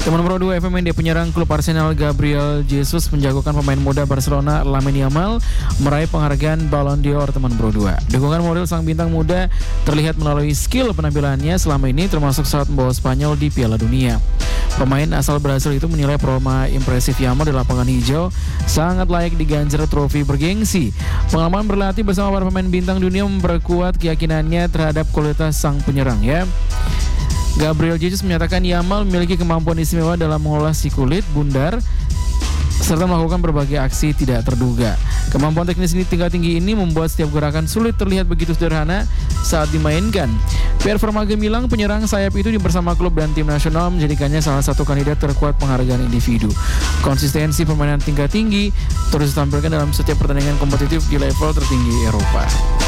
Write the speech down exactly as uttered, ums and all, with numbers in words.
Teman Pro dua F M N D penyerang klub Arsenal Gabriel Jesus menjagokan pemain muda Barcelona Lamine Yamal meraih penghargaan Ballon d'Or teman Pro dua. Dukungan moral sang bintang muda terlihat melalui skill penampilannya selama ini termasuk saat membawa Spanyol di Piala Dunia. Pemain asal Brasil itu menilai performa impresif Yamal di lapangan hijau sangat layak diganjar trofi bergengsi. Pengalaman berlatih bersama para pemain bintang dunia memperkuat keyakinannya terhadap kualitas sang penyerang ya. Gabriel Jesus menyatakan Yamal memiliki kemampuan istimewa dalam mengolah si kulit bundar serta melakukan berbagai aksi tidak terduga. Kemampuan teknis ini tingkat tinggi ini membuat setiap gerakan sulit terlihat begitu sederhana saat dimainkan. Pierre Vermaelen bilang penyerang sayap itu bersama klub dan tim nasional menjadikannya salah satu kandidat terkuat penghargaan individu. Konsistensi permainan tingkat tinggi terus ditampilkan dalam setiap pertandingan kompetitif di level tertinggi Eropa.